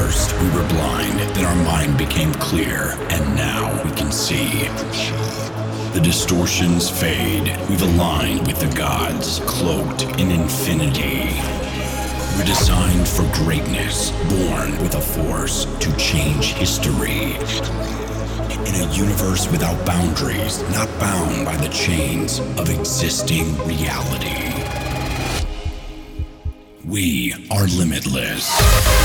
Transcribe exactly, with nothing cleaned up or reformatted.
first we were blind, then our mind became clear, and now we can see. The distortions fade, we've aligned with the gods, cloaked in infinity. We're designed for greatness, born with a force to change history. In a universe without boundaries, not bound by the chains of existing reality. We are limitless.